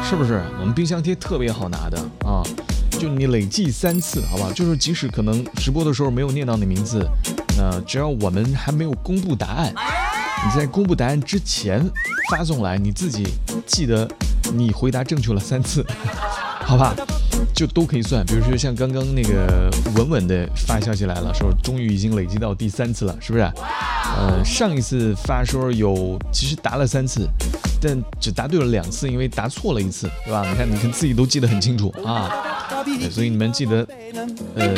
是不是？我们冰箱贴特别好拿的啊，就你累计3次，好不好？就是即使可能直播的时候没有念到你名字，那只要我们还没有公布答案，你在公布答案之前发送来，你自己记得你回答正确了3次，好吧？就都可以算。比如说像刚刚那个稳稳的发消息来了，说终于已经累积到第3次了，是不是？上一次发说其实答了3次，但只答对了2次，因为答错了1次，对吧？你看自己都记得很清楚啊，所以你们记得